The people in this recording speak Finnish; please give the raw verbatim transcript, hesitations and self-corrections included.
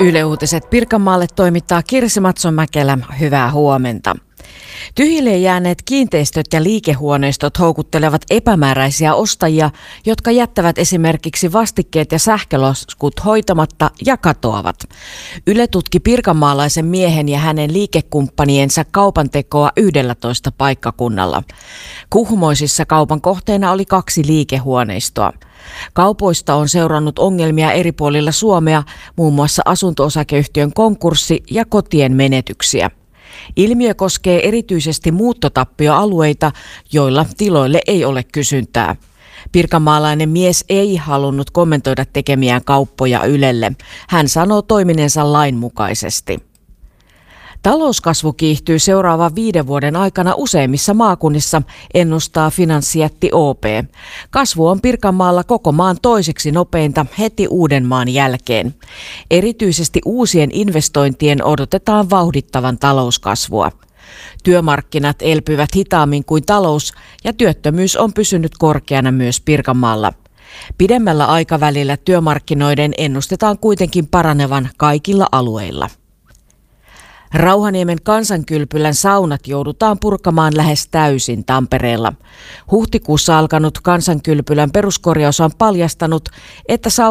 Yle Uutiset Pirkanmaalle toimittaa Kirsi Matson-Mäkelä. Hyvää huomenta. Tyhjille jääneet kiinteistöt ja liikehuoneistot houkuttelevat epämääräisiä ostajia, jotka jättävät esimerkiksi vastikkeet ja sähkölaskut hoitamatta ja katoavat. Yle tutki pirkanmaalaisen miehen ja hänen liikekumppaniensa kaupantekoa yhdellätoista paikkakunnalla. Kuhmoisissa kaupan kohteena oli kaksi liikehuoneistoa. Kaupoista on seurannut ongelmia eri puolilla Suomea, muun muassa asunto-osakeyhtiön konkurssi ja kotien menetyksiä. Ilmiö koskee erityisesti muuttotappioalueita, joilla tiloille ei ole kysyntää. Pirkanmaalainen mies ei halunnut kommentoida tekemiään kauppoja Ylelle. Hän sanoo toiminensa lainmukaisesti. Talouskasvu kiihtyy seuraavan viiden vuoden aikana useimmissa maakunnissa, ennustaa finanssijätti O P. Kasvu on Pirkanmaalla koko maan toiseksi nopeinta heti Uudenmaan jälkeen. Erityisesti uusien investointien odotetaan vauhdittavan talouskasvua. Työmarkkinat elpyvät hitaammin kuin talous ja työttömyys on pysynyt korkeana myös Pirkanmaalla. Pidemmällä aikavälillä työmarkkinoiden ennustetaan kuitenkin paranevan kaikilla alueilla. Rauhaniemen Kansankylpylän saunat joudutaan purkamaan lähes täysin Tampereella. Huhtikuussa alkanut Kansankylpylän peruskorjaus on paljastanut, että